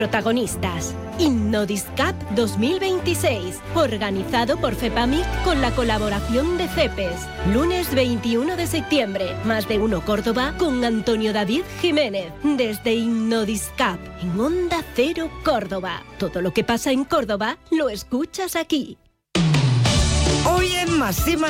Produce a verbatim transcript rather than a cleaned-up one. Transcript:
Protagonistas. Innodiscap dos mil veintiséis, organizado por FEPAMIC con la colaboración de CEPES. Lunes veintiuno de septiembre, Más de Uno Córdoba con Antonio David Jiménez. Desde Innodiscap, en Onda Cero Córdoba. Todo lo que pasa en Córdoba lo escuchas aquí. Hoy en Más y Más